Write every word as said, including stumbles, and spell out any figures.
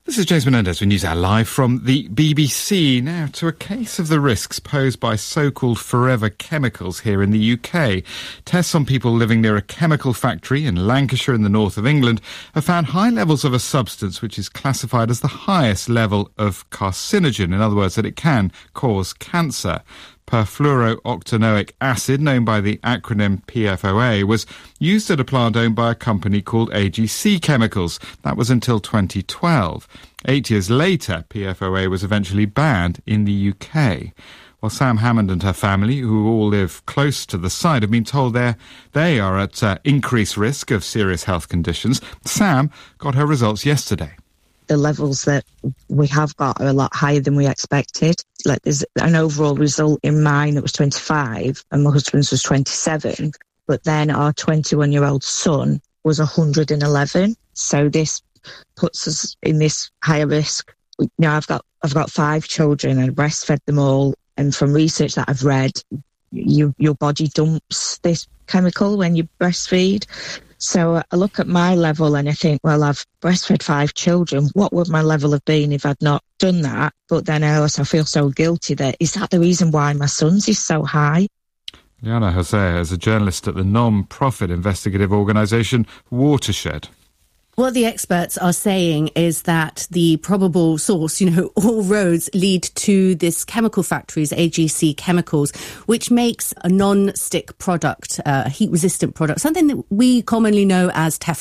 This is James Menendez with NewsHour Live from the B B C. Now to a case of the risks posed by so-called forever chemicals here in the U K. Tests on people living near a chemical factory in Lancashire in the north of England have found high levels of a substance which is classified as the highest level of carcinogen. In other words, that it can cause cancer. Perfluorooctanoic acid, known by the acronym P F O A, was used at a plant owned by a company called A G C Chemicals. That was until twenty twelve. Eight years later, P F O A was eventually banned in the U K. Well, Sam Hammond and her family, who all live close to the site, have been told they're, they are at uh, increased risk of serious health conditions. Sam got her results yesterday. The levels that we have got are a lot higher than we expected. Like, there's an overall result in mine that was twenty-five and my husband's was twenty-seven. But then our twenty-one-year-old son was one hundred eleven. So this puts us in this higher risk. You know, I've got I've got five children and I breastfed them all. And from research that I've read, you, your body dumps this chemical when you breastfeed. So I look at my level and I think, well, I've breastfed five children. What would my level have been if I'd not done that? But then I also feel so guilty that, is that the reason why my son's is so high? Liana Jose is a journalist at the non-profit investigative organisation Watershed. What the experts are saying is that the probable source, you know, all roads lead to this chemical factories, A G C Chemicals, which makes a non-stick product, uh, a heat-resistant product, something that we commonly know as Teflon.